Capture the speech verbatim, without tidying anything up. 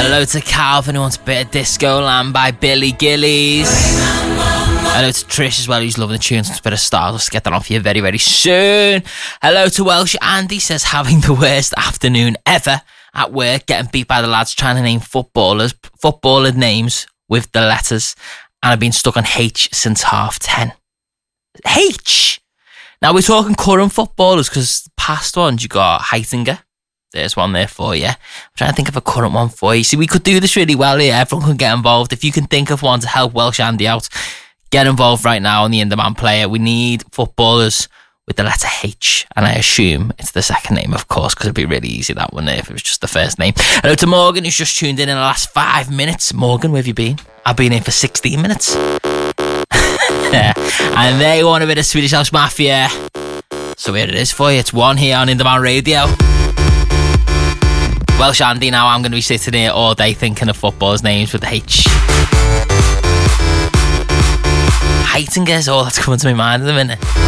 Hello to Calvin who wants a bit of Disco Land by Billy Gillies. Hello to Trish as well, who's loving the tunes. Wants a bit of Stardust. Get that on for you very, very soon. Hello to Welsh Andy, says having the worst afternoon ever at work, getting beat by the lads trying to name footballers, footballer names with the letters, and I've been stuck on H since half ten. H! Now we're talking current footballers, because past ones you got Heitinger. There's one there for you. I'm trying to think of a current one for you. See, we could do this really well here. Everyone can get involved. If you can think of one to help Welsh Andy out, get involved right now on the In-Demand Player. We need footballers with the letter H, and I assume it's the second name, of course, because it'd be really easy, that one, if it was just the first name. Hello to Morgan, who's just tuned in in the last five minutes. Morgan, where have you been? I've been in for sixteen minutes. And they want a bit of Swedish House Mafia. So here it is for you. It's one here on In-Demand Radio. Welsh Andy, now I'm going to be sitting here all day thinking of footballers' names with the H. Heitinger's all that's coming to my mind at the minute.